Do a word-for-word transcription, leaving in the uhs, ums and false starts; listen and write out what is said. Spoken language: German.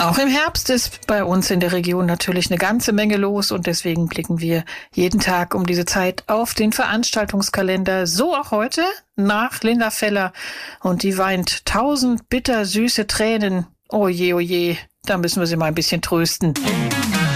Auch im Herbst ist bei uns in der Region natürlich eine ganze Menge los und deswegen blicken wir jeden Tag um diese Zeit auf den Veranstaltungskalender. So auch heute nach Linda Feller und die weint tausend bittersüße Tränen. Oh je, oh je, da müssen wir sie mal ein bisschen trösten.